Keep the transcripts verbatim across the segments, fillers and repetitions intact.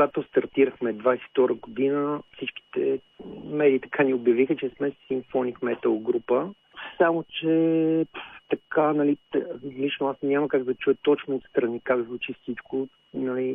когато стартирахме двадесет и втора година, всичките медии така ни обявиха, че сме симфоник метал група. Само, че така, нали, лично аз няма как да чуя точно отстрани как звучи всичко. Нали,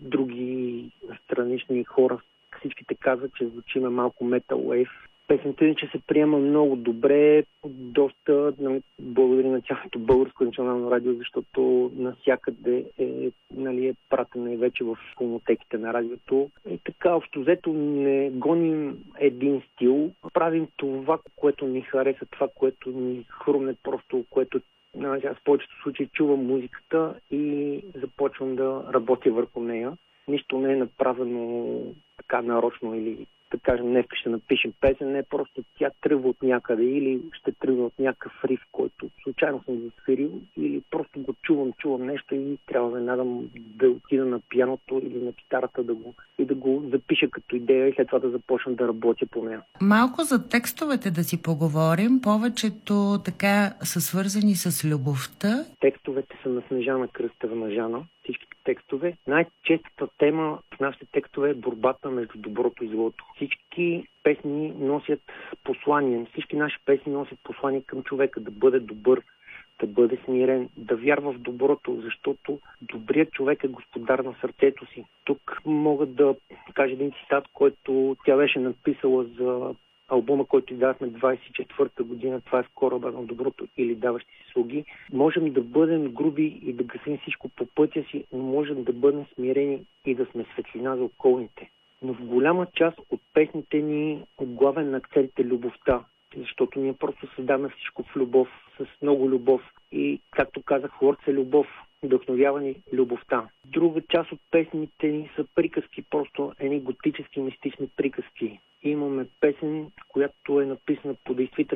други странични хора, всичките казват, че звучиме малко метал wave. Песента ни, че се приема много добре, доста, нали, благодаря на тяхното българско национално радио, защото навсякъде е, нали, е пратена и вече в фонотеките на радиото. И така, общо взето не гоним един стил, правим това, което ни хареса, това, което ни хрумне, просто което нали, аз в повечето случаи чувам музиката и започвам да работя върху нея. Нищо не е направено така нарочно или да кажем, днес ще напишем песен, не просто тя тръгва от някъде или ще тръгва от някакъв риф, който случайно съм засвирил или просто го чувам, чувам нещо и трябва веднага да отида на пианото или на китарата да го, и да го запиша като идея и след това да започна да работя по нея. Малко за текстовете да си поговорим. Повечето така са свързани с любовта. Текстовете са на Снежана Кръстева на Жана. Всичките текстове. Най-честата тема в нашите текстове е борбата между доброто и злото. Всички песни носят послание. Всички наши песни носят послание към човека да бъде добър, да бъде смирен, да вярва в доброто, защото добрият човек е господар на сърцето си. Тук мога да кажа един цитат, който тя беше написала за албума, който издавахме двадесет и четвърта година, това е В кораба на доброто или Даващи си слуги. Можем да бъдем груби и да гасим всичко по пътя си, но можем да бъдем смирени и да сме светлина за околните. Но в голяма част от песните ни главен акцент е любовта, защото ние просто създаваме всичко в любов, с много любов. И, както казах, Лорд е любов, вдъхновява ни любовта. Друга част от песните ни са приказки, просто едни готически мистични приказки. Имаме песен, която е написана по действително